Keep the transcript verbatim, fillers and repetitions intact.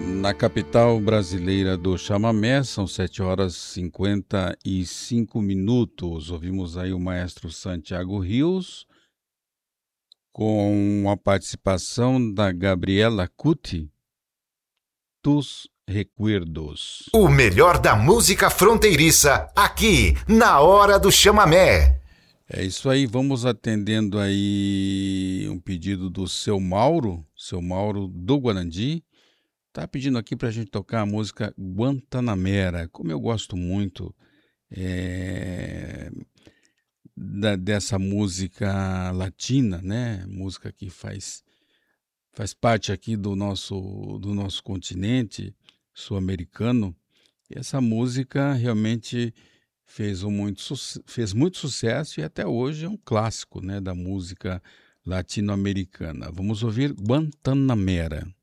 Na capital brasileira do chamamé, são sete horas e cinquenta e cinco minutos. Ouvimos aí o maestro Santiago Rios, com a participação da Gabriela Cuti, Tus Recuerdos. O melhor da música fronteiriça, aqui, na Hora do Chamamé. É isso aí, vamos atendendo aí um pedido do seu Mauro, seu Mauro do Guarandi. Tá pedindo aqui pra gente tocar a música Guantanamera. Como eu gosto muito é, da, dessa música latina, né? Música que faz, faz parte aqui do nosso, do nosso continente sul-americano. E essa música realmente fez, um muito, su- fez muito sucesso e até hoje é um clássico, né, da música latino-americana. Vamos ouvir Guantanamera.